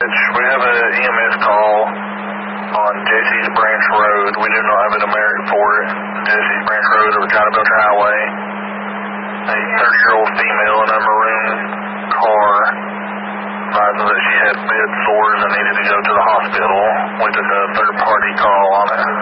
dispatch. We have an EMS call on Jesse's Branch Road. We do not have an American for it. Jesse's Branch Road over China Belcher Highway. A 30-year-old female in a maroon car advised that she had bed sores and needed to go to the hospital. We took a third-party call on it.